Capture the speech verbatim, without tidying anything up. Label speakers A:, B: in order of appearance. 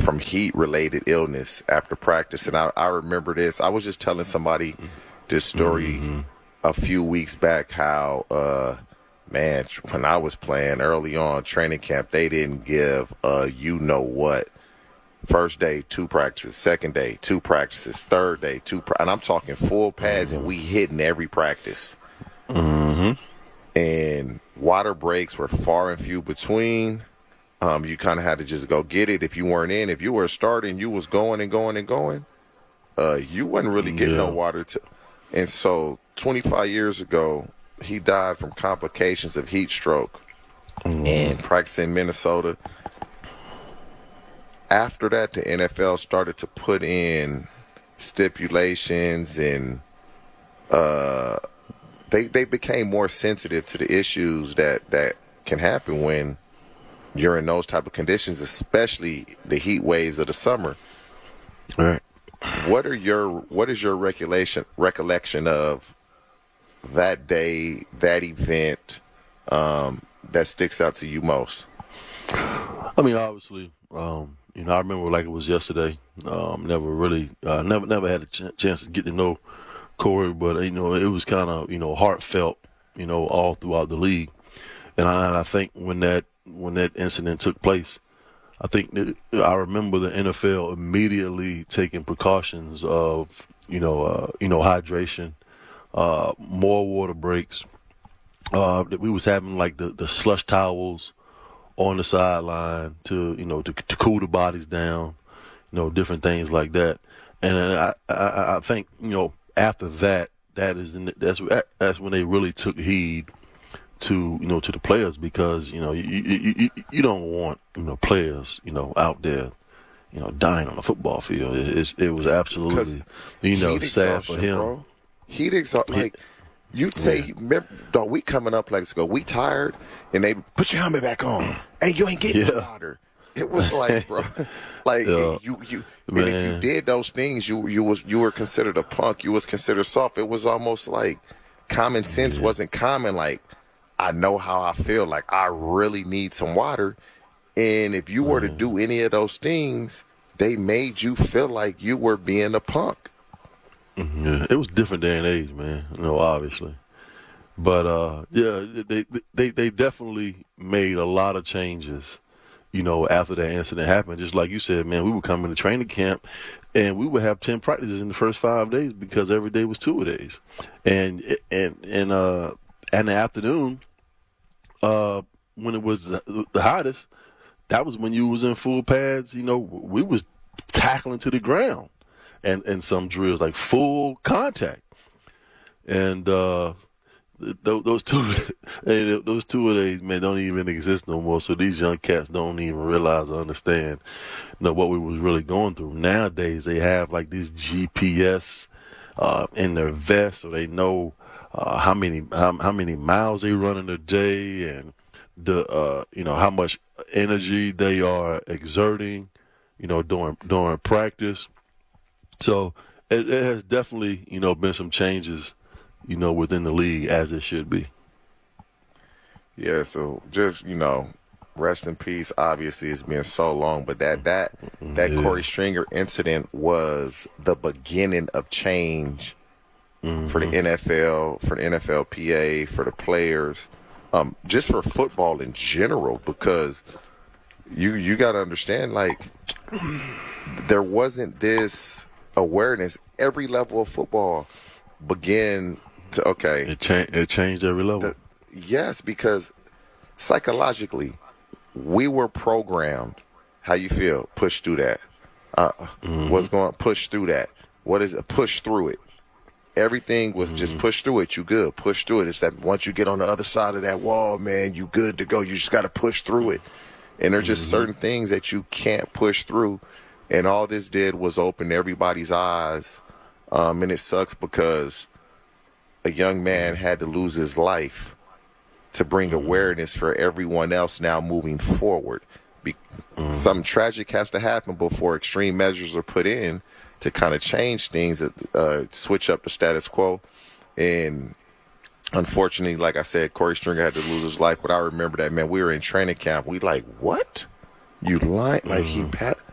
A: from heat-related illness after practice. And I, I remember this. I was just telling somebody this story mm-hmm. a few weeks back how, uh, man, when I was playing early on training camp, they didn't give a you-know-what. First day, two practices. Second day, two practices. Third day, two pra- and I'm talking full pads, mm-hmm. and we hitting every practice.
B: Mm-hmm.
A: And water breaks were far and few between. Um, you kind of had to just go get it. If you weren't in, if you were starting, you was going and going and going. Uh, you wasn't really getting yeah. no water. To, and so twenty-five years ago, he died from complications of heat stroke mm-hmm. and practicing in Minnesota. After that, the N F L started to put in stipulations and uh, they they became more sensitive to the issues that, that can happen when you're in those type of conditions, especially the heat waves of the summer.
B: All right.
A: What are your what is your recollection recollection of that day, that event um, that sticks out to you most?
B: I mean, obviously, um, you know, I remember like it was yesterday. Um, never really, uh, never, never had a ch- chance to get to know Corey, but you know, it was kind of, you know, heartfelt, you know, all throughout the league. And I, and I think when that when that incident took place, I think that I remember the N F L immediately taking precautions of, you know, uh, you know, hydration, uh, more water breaks. Uh, that we was having like the, the slush towels on the sideline to, you know, to, to cool the bodies down, you know, different things like that. And I, I, I think, you know, after that, that is the, that's that's when they really took heed to, you know, to the players, because, you know, you, you, you, you don't want, you know, players, you know, out there, you know, dying on the football field. It, it, it was absolutely, you know, sad for him.
A: Bro. Heat exhaustion, like. You'd say, yeah. remember, dog, we coming up like, go, we tired, and they put your helmet back on. Hey, you ain't getting yeah. water. It was like, bro, like yeah. you, you, and if you did those things, you, you was, you were considered a punk. You was considered soft. It was almost like common sense yeah. wasn't common. Like, I know how I feel. Like, I really need some water. And if you were mm. to do any of those things, they made you feel like you were being a punk.
B: Yeah, it was different day and age, man. You know, obviously, but uh, yeah, they they they definitely made a lot of changes. You know, after that incident happened, just like you said, man, we would come into training camp, and we would have ten practices in the first five days because every day was two a days, and and and uh, in the afternoon, uh, when it was the hottest, that was when you was in full pads. You know, we was tackling to the ground. And, and some drills, like full contact. And uh, th- those two those two of these, man, don't even exist no more. So these young cats don't even realize or understand, you know, what we was really going through. Nowadays, they have, like, this G P S uh, in their vest, so they know uh, how many how, how many miles they run in a day and, the uh, you know, how much energy they are exerting, you know, during during practice. So it, it has definitely, you know, been some changes, you know, within the league, as it should be.
A: Yeah, so just, you know, rest in peace. Obviously, it's been so long, but that that that yeah. Corey Stringer incident was the beginning of change mm-hmm. for the N F L, for the N F L P A, for the players, um, just for football in general, because you you got to understand, like, there wasn't this awareness. Every level of football began to, okay.
B: It, cha- it changed every level.
A: The, yes, because psychologically, we were programmed. How you feel? Push through that. Uh, mm-hmm. What's going on? Push through that. What is it? Push through it. Everything was mm-hmm. just push through it. You good. Push through it. It's that once you get on the other side of that wall, man, you good to go. You just got to push through it. And there's just mm-hmm. certain things that you can't push through. And all this did was open everybody's eyes. Um, and it sucks because a young man had to lose his life to bring awareness for everyone else now moving forward. Be- mm. Something tragic has to happen before extreme measures are put in to kind of change things, uh, switch up the status quo. And unfortunately, like I said, Corey Stringer had to lose his life. But I remember that, man, we were in training camp. We like, what? You lying? Like, mm. he pat.